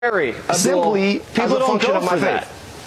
Simply, people don't go for that.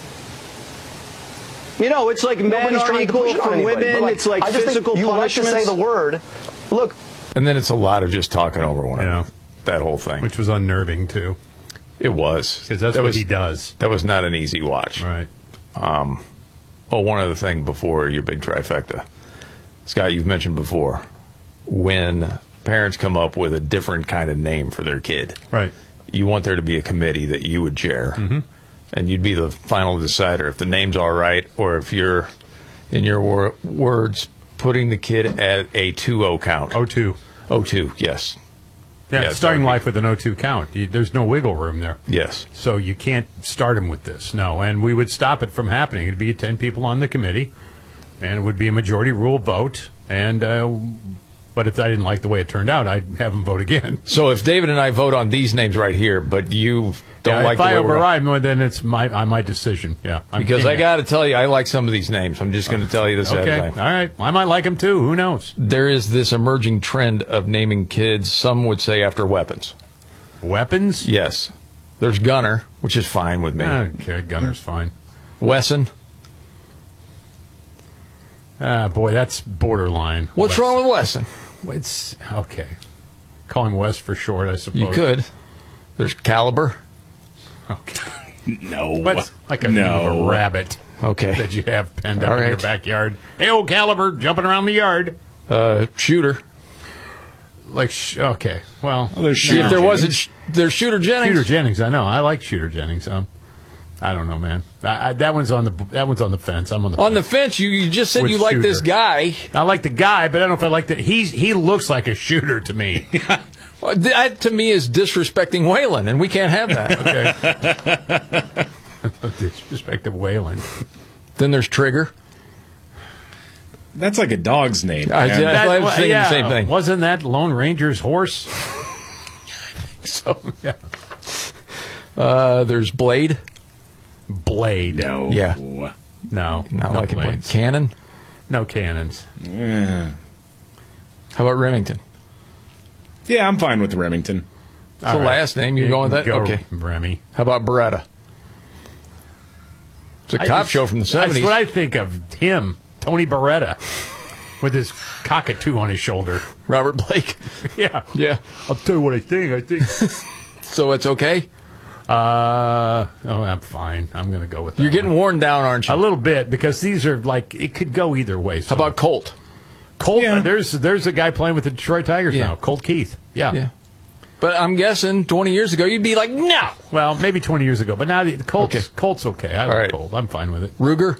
You know, it's like men aren't equal for women. Like, it's like physical punishments. You like to say the word. Look. And then it's a lot of just talking over one another. That whole thing. Which was unnerving, too. It was. Because that's what he does. That was not an easy watch. Right. One other thing before your big trifecta. Scott, you've mentioned before, when parents come up with a different kind of name for their kid. Right. You want there to be a committee that you would chair. Mm-hmm. And you'd be the final decider if the name's all right, or if you're, in your words, putting the kid at a 2-0 count. 0-2. 0-2, yes. Yeah, starting life with an 0-2 count. There's no wiggle room there. Yes. So you can't start him with this, no. And we would stop it from happening. It'd be 10 people on the committee, and it would be a majority rule vote. And but if I didn't like the way it turned out, I'd have him vote again. So if David and I vote on these names right here, but you don't like the way if I override, then it's my decision. Yeah. Because I got to tell you, I like some of these names. I'm just going to tell you this. Okay. All right. I might like them too. Who knows? There is this emerging trend of naming kids, some would say, after weapons. Weapons? Yes. There's Gunner, which is fine with me. Okay, Gunner's fine. Wesson. Boy, that's borderline. What's wrong with Wesson? It's okay. Call him Wes for short, I suppose. You could. There's Caliber. Okay. No. What's like a rabbit. Okay. That you have penned up in your backyard. Hey, old Caliber, jumping around the yard. Shooter. Okay. Well, there's there's Shooter Jennings. Shooter Jennings. I know. I like Shooter Jennings. I don't know, man. That one's on the fence. I'm on the fence. On the fence. You just said you like this guy. I like the guy, but I don't know if I like that. He looks like a shooter to me. Well, that to me is disrespecting Waylon, and we can't have that. Okay. Disrespect of Waylon. Then there's Trigger. That's like a dog's name. I was thinking the same thing. Wasn't that Lone Ranger's horse? So yeah. There's Blade. Blade. No. Yeah. No. Not like Blade. Cannon. No cannons. Yeah. How about Remington? Yeah, I'm fine with Remington. It's the last name. You're going with that? Okay. Remy. How about Beretta? It's a cop show from the 70s. That's what I think of him, Tony Beretta, with his cockatoo on his shoulder. Robert Blake. Yeah. Yeah. I'll tell you what I think. So it's okay? I'm fine. I'm going to go with that. You're getting worn down, aren't you? A little bit, because these are it could go either way. So. How about Colt? Colt, yeah. There's a guy playing with the Detroit Tigers now, Colt Keith. Yeah. But I'm guessing 20 years ago you'd be like, no. Well, maybe 20 years ago, but now the Colt's okay. I like Colt. I'm fine with it. Ruger?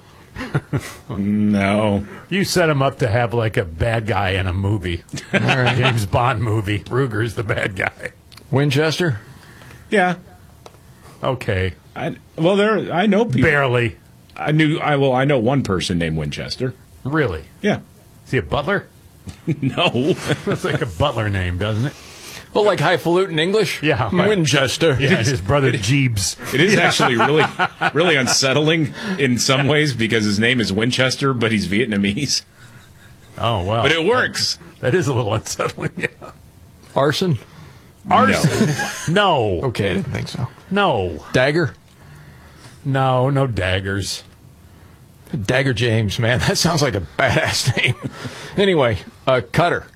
No. You set him up to have like a bad guy in a movie. All right. James Bond movie. Ruger's the bad guy. Winchester? Yeah. Okay. I know people. Barely. I know one person named Winchester. Really? Yeah. Is he a butler? No. That's like a butler name, doesn't it? Well, like highfalutin English? Yeah. Winchester. Yeah, his brother Jeeves. It is actually really unsettling in some ways because his name is Winchester, but he's Vietnamese. Oh, well. But it works. That is a little unsettling, yeah. Arson? Arson? No. Okay, I didn't think so. No. Dagger? No daggers. Dagger James, man. That sounds like a badass name. Anyway, Cutter.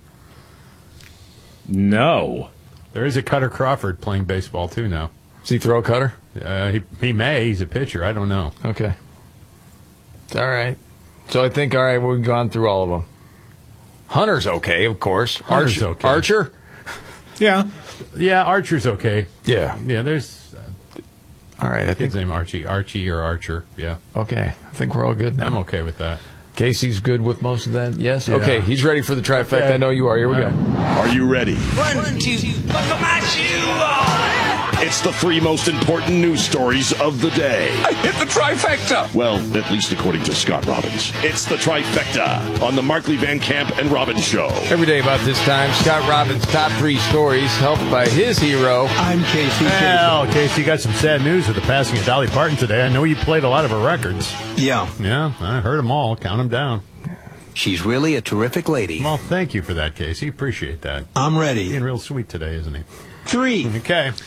No. There is a Cutter Crawford playing baseball, too, now. Does he throw a cutter? He may. He's a pitcher. I don't know. Okay. All right. So I think, we've gone through all of them. Hunter's okay, of course. Hunter's okay. Archer? Yeah. Yeah, Archer's okay. Yeah. Yeah, there's... all right. I think his name Archie or Archer. Yeah. Okay. I think we're all good now. I'm okay with that. Casey's good with most of that? Yes? Yeah. Okay, he's ready for the trifecta. Okay. I know you are. Here we go. Are you ready? 1, 2, buckle my shoe. It's the 3 most important news stories of the day. I hit the trifecta. Well, at least according to Scott Robbins. It's the trifecta on the Markley Van Camp and Robbins Show. Every day about this time, Scott Robbins' top 3 stories, helped by his hero. I'm Casey. Well, Casey, you got some sad news with the passing of Dolly Parton today. I know you played a lot of her records. Yeah. Yeah, I heard them all. Count them down. She's really a terrific lady. Well, thank you for that, Casey. Appreciate that. I'm ready. Being real sweet today, isn't he? 3. Okay.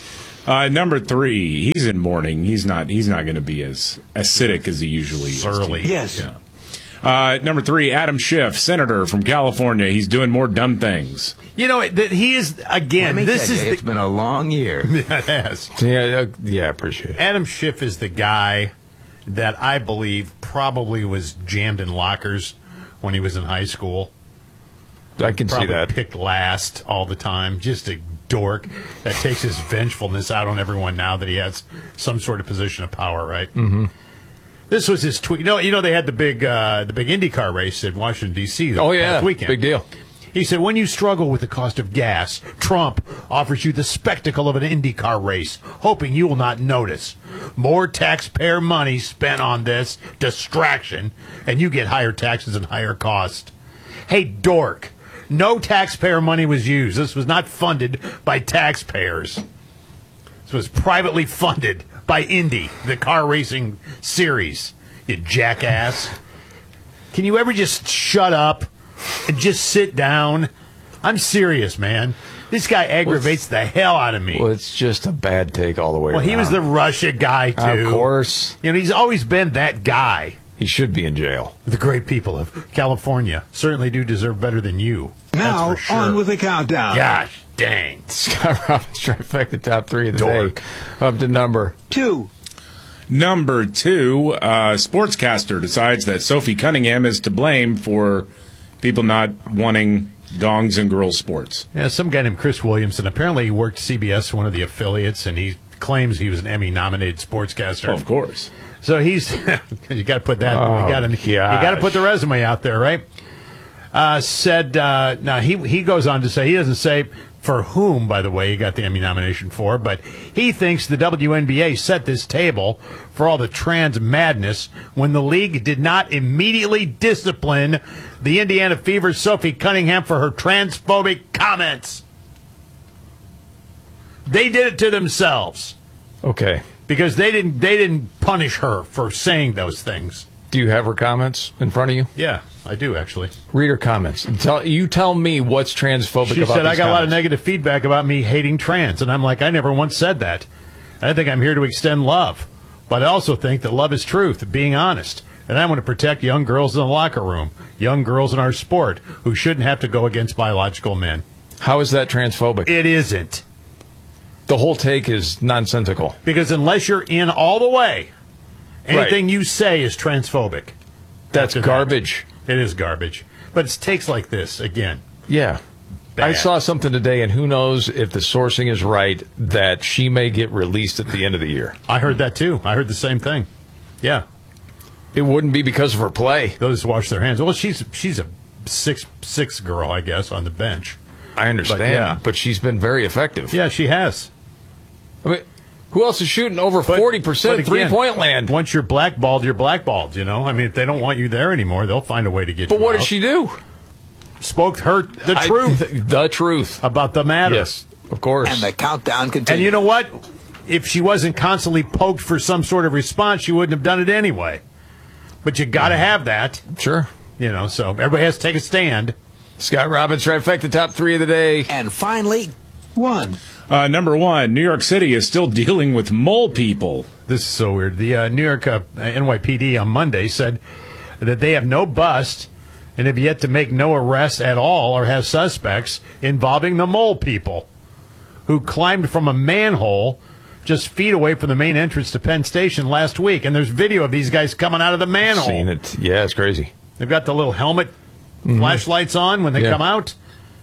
Number 3, he's in mourning. He's not going to be as acidic as he usually is. Surly. Yes. Yeah. Number 3, Adam Schiff, senator from California. He's doing more dumb things. You know, he is, again, It's been a long year. It has. Yeah, appreciate it. Adam Schiff is the guy that I believe probably was jammed in lockers when he was in high school. I can see Probably that. picked last all the time. Just a dork that takes his vengefulness out on everyone now that he has some sort of position of power, right? Mm-hmm. This was his tweet. You know, they had the big IndyCar race in Washington, D.C. Oh, yeah. last weekend. Big deal. He said, when you struggle with the cost of gas, Trump offers you the spectacle of an IndyCar race, hoping you will not notice. More taxpayer money spent on this distraction, and you get higher taxes and higher cost. Hey, dork, no taxpayer money was used. This was not funded by taxpayers. This was privately funded by Indy, the car racing series. You jackass. Can you ever just shut up and just sit down? I'm serious, man. This guy aggravates the hell out of me. Well, it's just a bad take all the way around. Well, he was the Russia guy, too. Of course. You know, he's always been that guy. He should be in jail. The great people of California certainly do deserve better than you. Now, That's for sure. on with the countdown. Gosh dang. Scott Robbins trifecta top 3 of the Dork. day. Up to number 2. Number 2, sportscaster decides that Sophie Cunningham is to blame for people not wanting dongs in girls' sports. Yeah, some guy named Chris Williamson. Apparently he worked CBS, one of the affiliates, and he claims he was an Emmy-nominated sportscaster. Oh, of course. So he's you got to put that. Oh, you got to put the resume out there, right? Now he goes on to say, he doesn't say for whom, by the way, he got the Emmy nomination for, but he thinks the WNBA set this table for all the trans madness when the league did not immediately discipline the Indiana Fever's Sophie Cunningham for her transphobic comments. They did it to themselves. Okay. Because they didn't punish her for saying those things. Do you have her comments in front of you? Yeah, I do actually. Read her comments. Tell me what's transphobic She about said, these I got a lot of comments." negative feedback about me hating trans. And I'm like, I never once said that. I think I'm here to extend love. But I also think that love is truth, being honest. And I want to protect young girls in the locker room, young girls in our sport who shouldn't have to go against biological men. How is that transphobic? It isn't. The whole take is nonsensical. Because unless you're in all the way, anything you say is transphobic. That's After that. garbage. It is garbage. But it's takes like this, again. Yeah. Bad. I saw something today, and who knows if the sourcing is right, that she may get released at the end of the year. I heard that too. I heard the same thing. Yeah. It wouldn't be because of her play. They'll just wash their hands. Well, she's a 6'6" girl, I guess, on the bench. I understand, but she's been very effective. Yeah, she has. I mean, who else is shooting over 40% three-point land? Once you're blackballed, you're blackballed, you know? I mean, if they don't want you there anymore, they'll find a way to get you But what out. did she do? Spoke the truth. The truth. About the matter. Yes, of course. And the countdown continues. And you know what? If she wasn't constantly poked for some sort of response, she wouldn't have done it anyway. But you got to have that. Sure. You know, so everybody has to take a stand. Scott Robbins, trifecta top 3 of the day. And finally, 1. Number 1, New York City is still dealing with mole people. This is so weird. The New York NYPD on Monday said that they have no bust and have yet to make no arrests at all or have suspects involving the mole people who climbed from a manhole just feet away from the main entrance to Penn Station last week. And there's video of these guys coming out of the manhole. Seen it. Yeah, it's crazy. They've got the little helmet flashlights on when they come out.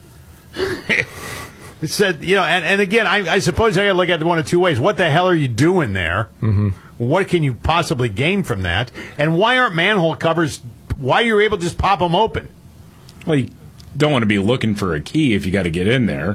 It said, you know, and again, I suppose I got to look at it one of two ways. What the hell are you doing there? Mm-hmm. What can you possibly gain from that? And why aren't manhole covers, why are you able to just pop them open? Well, you don't want to be looking for a key if you got to get in there.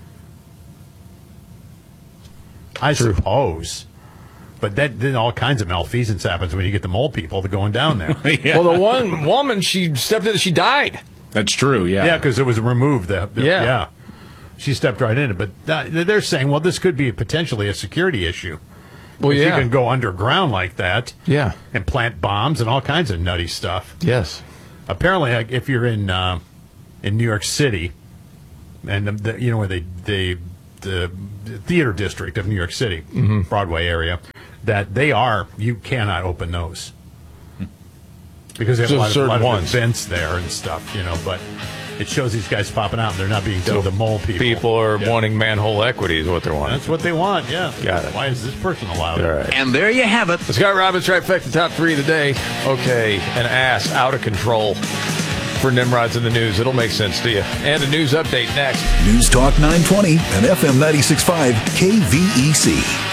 I suppose. But then all kinds of malfeasance happens when you get the mole people going down there. Yeah. Well, the one woman, she stepped in, she died. That's true, yeah. Yeah, because it was removed. Yeah. She stepped right in it. But they're saying, well, this could be potentially a security issue. Well, If yeah. you can go underground like that Yeah. and plant bombs and all kinds of nutty stuff. Yes. Apparently, like, if you're in New York City, and you know where they the theater district of New York City, Broadway area, that you cannot open those. Because they have a lot of events there and stuff, but it shows these guys popping out and they're not being told to mole people. People are wanting manhole equity is what they're wanting. That's what they want, yeah. Got it. Why is this person allowed? All right. And there you have it. The Scott Robbins Trifecta Top 3 of the day. Okay, an ass out of control for Nimrods in the news. It'll make sense to you. And a news update next. News Talk 920 and FM 96.5 KVEC.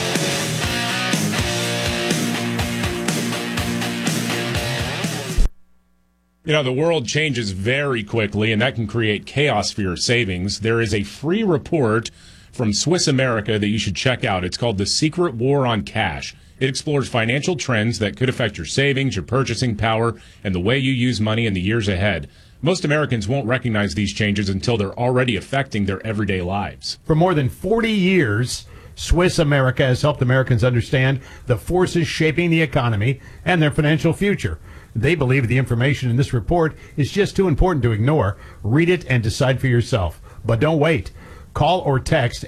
The world changes very quickly, and that can create chaos for your savings. There is a free report from Swiss America that you should check out. It's called The Secret War on Cash. It explores financial trends that could affect your savings, your purchasing power, and the way you use money in the years ahead. Most Americans won't recognize these changes until they're already affecting their everyday lives. For more than 40 years, Swiss America has helped Americans understand the forces shaping the economy and their financial future. They believe the information in this report is just too important to ignore. Read it and decide for yourself. But don't wait. Call or text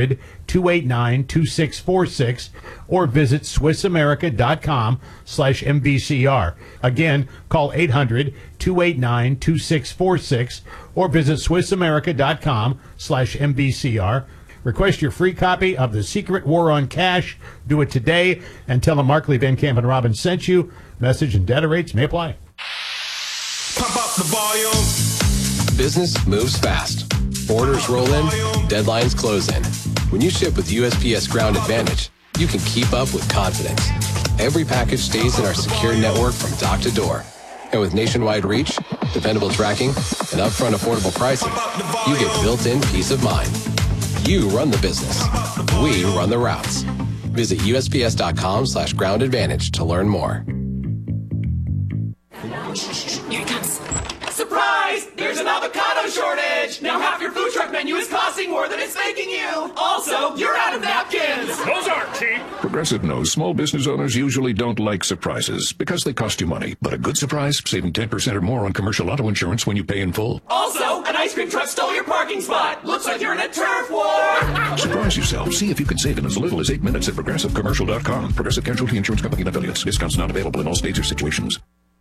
800-289-2646 or visit SwissAmerica.com/MBCR. Again, call 800-289-2646 or visit SwissAmerica.com/MBCR. Request your free copy of The Secret War on Cash. Do it today and tell them Markley, Van Camp, and Robbins sent you. Message and data rates may apply. Pump up the volume. Business moves fast. Orders roll in, deadlines close in. When you ship with USPS Ground Advantage, you can keep up with confidence. Every package stays in our secure network from dock to door. And with nationwide reach, dependable tracking, and upfront affordable pricing, you get built-in peace of mind. You run the business. We run the routes. Visit USPS.com/Ground Advantage to learn more. Here it comes. Surprise! There's an avocado shortage! Now half your food truck menu is costing more than it's making you! Also, you're out of napkins! Those aren't cheap! Progressive knows small business owners usually don't like surprises because they cost you money. But a good surprise, saving 10% or more on commercial auto insurance when you pay in full. Also, an ice cream truck stole your parking spot! Looks like you're in a turf war! Surprise yourself. See if you can save in as little as 8 minutes at ProgressiveCommercial.com. Progressive Casualty Insurance Company and affiliates. Discounts not available in all states or situations.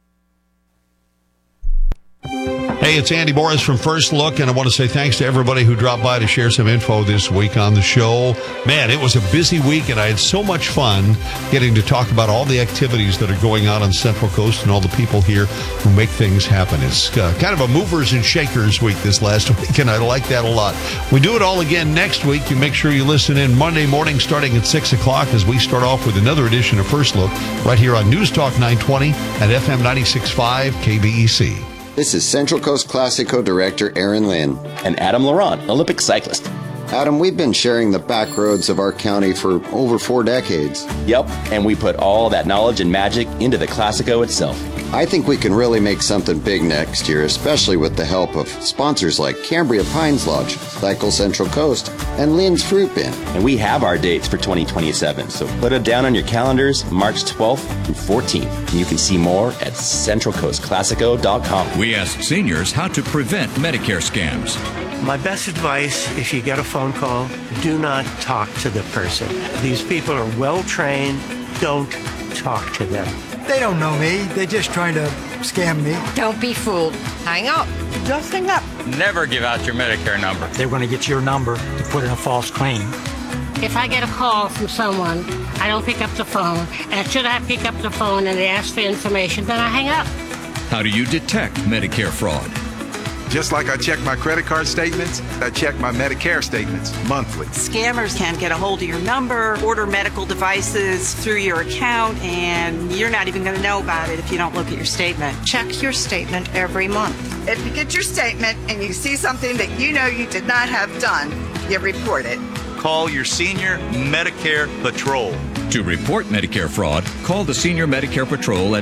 Hey, it's Andy Morris from First Look, and I want to say thanks to everybody who dropped by to share some info this week on the show. Man, it was a busy week, and I had so much fun getting to talk about all the activities that are going on Central Coast and all the people here who make things happen. It's kind of a movers and shakers week this last week, and I like that a lot. We do it all again next week. You make sure you listen in Monday morning starting at 6 o'clock as we start off with another edition of First Look right here on News Talk 920 and FM 96.5 KBEC. This is Central Coast Classico Director Aaron Lynn. And Adam Laurent, Olympic cyclist. Adam, we've been sharing the back roads of our county for over 4 decades. Yep, and we put all that knowledge and magic into the Classico itself. I think we can really make something big next year, especially with the help of sponsors like Cambria Pines Lodge, Cycle Central Coast, and Lynn's Fruit Bin. And we have our dates for 2027, so put it down on your calendars, March 12th through 14th. And you can see more at centralcoastclassico.com. We asked seniors how to prevent Medicare scams. My best advice, if you get a phone call, do not talk to the person. These people are well trained. Don't talk to them. They don't know me. They're just trying to scam me. Don't be fooled. Hang up. Just hang up. Never give out your Medicare number. They're going to get your number to put in a false claim. If I get a call from someone, I don't pick up the phone. And should I pick up the phone and they ask for information, then I hang up. How do you detect Medicare fraud? Just like I check my credit card statements, I check my Medicare statements monthly. Scammers can get a hold of your number, order medical devices through your account, and you're not even going to know about it if you don't look at your statement. Check your statement every month. If you get your statement and you see something that you know you did not have done, you report it. Call your Senior Medicare Patrol. To report Medicare fraud, call the Senior Medicare Patrol at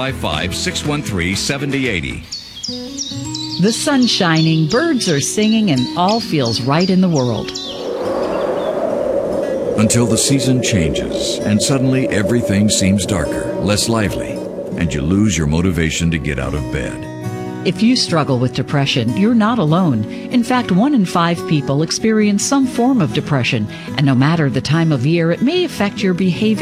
855-613-7080. The sun's shining, birds are singing, and all feels right in the world. Until the season changes, and suddenly everything seems darker, less lively, and you lose your motivation to get out of bed. If you struggle with depression, you're not alone. In fact, 1 in 5 people experience some form of depression, and no matter the time of year, it may affect your behavior